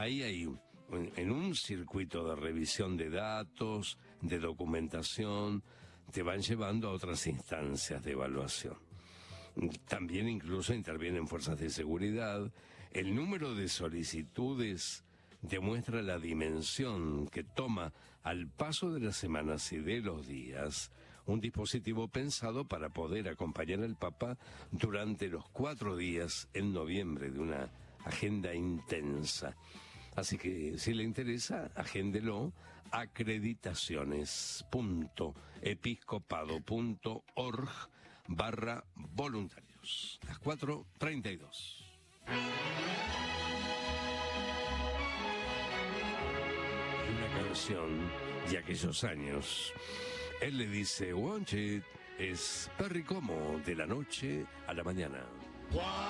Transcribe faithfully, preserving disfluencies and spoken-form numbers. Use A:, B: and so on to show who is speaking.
A: ahí hay, en un circuito de revisión de datos, de documentación, te van llevando a otras instancias de evaluación. También incluso intervienen fuerzas de seguridad. El número de solicitudes demuestra la dimensión que toma al paso de las semanas y de los días un dispositivo pensado para poder acompañar al Papa durante los cuatro días en noviembre de una agenda intensa. Así que si le interesa, agéndelo, acreditaciones.episcopado.org barra voluntarios. Las cuatro treinta y dos. Una canción de aquellos años. Él le dice, "Want it", es Perry Como, de la noche a la mañana.